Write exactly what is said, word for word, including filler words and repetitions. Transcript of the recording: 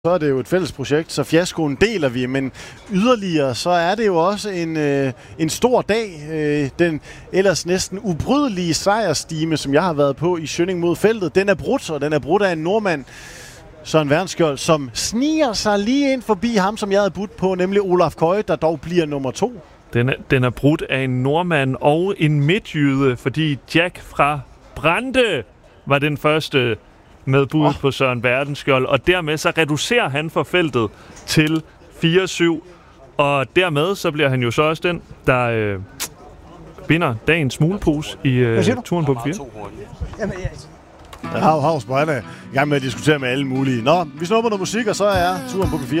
Så er det jo et fælles projekt, så fiaskoen deler vi, men yderligere så er det jo også en, øh, en stor dag. Øh, den ellers næsten ubrydelige sejrstime, som jeg har været på i Schønning mod feltet, den er brudt, og den er brudt af en nordmand, Søren Wernskjold, som sniger sig lige ind forbi ham, som jeg havde budt på, nemlig Olaf Køge, der dog bliver nummer to. Den er, den er brudt af en nordmand og en midtjyde, fordi Jack fra Brande var den første med bud oh. på Søren Wernskjold, og dermed så reducerer han for feltet til fire syv, og dermed så bliver han jo så også den, der øh, vinder dagens smuglepose i øh, turen på fire. Jamen, ja. Hav, Havs, hvor han er i gang med at diskutere med alle mulige. Nå, vi snupper noget musik, og så er turen på P fire.